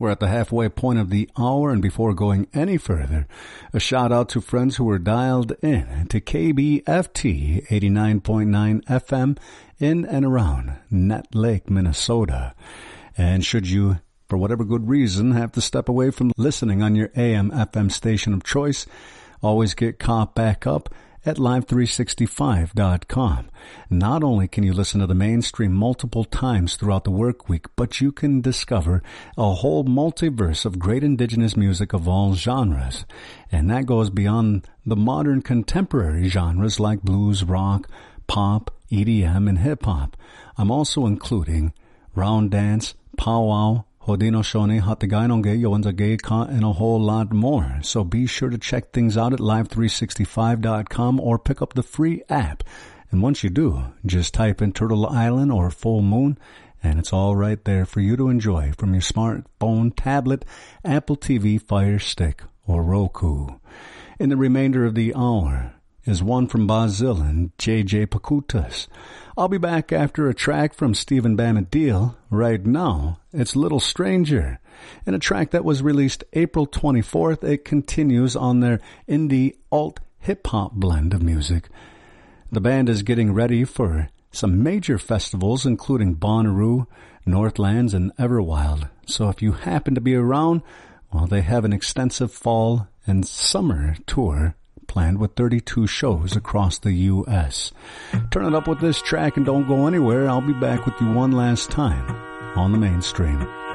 We're at the halfway point of the hour, and before going any further, a shout-out to friends who were dialed in to KBFT 89.9 FM in and around Nut Lake, Minnesota. And should you, for whatever good reason, have to step away from listening on your AM/FM station of choice, always get caught back up at live365.com. Not only can you listen to the mainstream multiple times throughout the work week, but you can discover a whole multiverse of great indigenous music of all genres. And that goes beyond the modern contemporary genres like blues, rock, pop, EDM, and hip-hop. I'm also including round dance, powwow, Haudenosaunee, Hatagainonge, Yowensage, Ka, and a whole lot more. So be sure to check things out at live365.com or pick up the free app. And once you do, just type in Turtle Island or Full Moon, and it's all right there for you to enjoy from your smartphone, tablet, Apple TV, Fire Stick, or Roku. In the remainder of the hour is one from Bazil and J.J. Pakutas. I'll be back after a track from Stephen Bamadil. Right now, it's Little Stranger. In a track that was released April 24th, it continues on their indie alt hip-hop blend of music. The band is getting ready for some major festivals, including Bonnaroo, Northlands, and Everwild. So if you happen to be around, well, they have an extensive fall and summer tour planned with 32 shows across the U.S. Turn it up with this track and don't go anywhere. I'll be back with you one last time on the mainstream.